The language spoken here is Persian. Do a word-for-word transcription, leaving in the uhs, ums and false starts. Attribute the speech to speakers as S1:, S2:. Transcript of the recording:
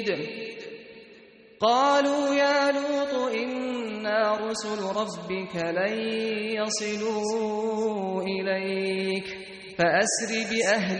S1: قالوا يا لوط إنا رسل ربك لن يصلوا إليك فأسر بأهلك